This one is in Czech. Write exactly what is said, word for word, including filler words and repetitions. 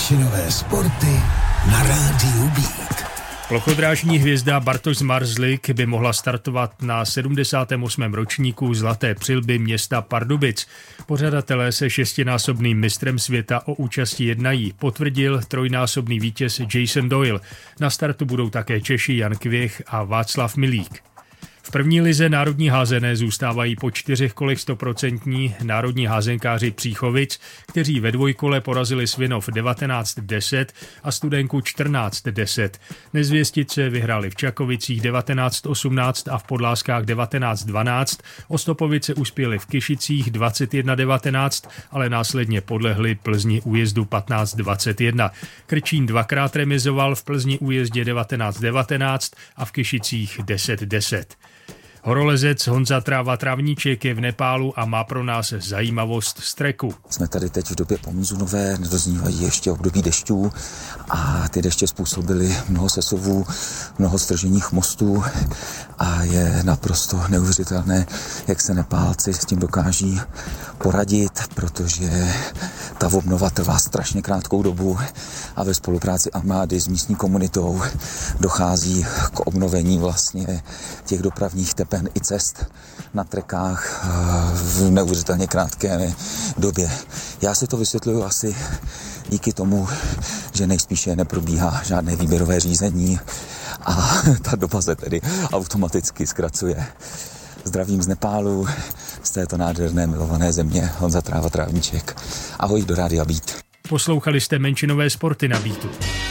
Menšinové sporty na rádiu Beat. Plochodrážní hvězda Bartoš Zmarzlik by mohla startovat na sedmdesátém osmém ročníku Zlaté přilby města Pardubic. Pořadatelé se šestinásobným mistrem světa o účasti jednají, potvrdil trojnásobný vítěz Jason Doyle. Na startu budou také Češi Jan Kvěch a Václav Milík. V první lize národní házené zůstávají po čtyřech kolech stoprocentní národní házenkáři Příchovic, kteří ve dvojkole porazili Svinov devatenáct deset a Studenku čtrnáct deset. Nezvěstice vyhráli v Čakovicích devatenáct osmnáct a v Podláskách devatenáct dvanáct. Ostopovice uspěli v Kyšicích dvacet jedna devatenáct, ale následně podlehli Plzni újezdu patnáct dvacet jedna. Krčín dvakrát remizoval, v Plzni újezdě devatenáct devatenáct a v Kyšicích deset deset. Horolezec Honza Tráva Trávníček je v Nepálu a má pro nás zajímavost z treku. Jsme tady teď v době pomonzunové, nedoznívají ještě období dešťů a ty deště způsobily mnoho sesuvů, mnoho strženích mostů a je naprosto neuvěřitelné, jak se Nepálci s tím dokáží poradit, protože ta obnova trvá strašně krátkou dobu a ve spolupráci armády s místní komunitou dochází k obnovení vlastně těch dopravních tepen i cest na trekách v neuvěřitelně krátké době. Já si to vysvětluju asi díky tomu, že nejspíše neprobíhá žádné výběrové řízení a ta doba se tedy automaticky zkracuje. Zdravím z Nepálu, z této nádherné milované země, Honza Tráva Trávníček. Ahoj do Rádia Beat. Poslouchali jste Menšinové sporty na Beatu.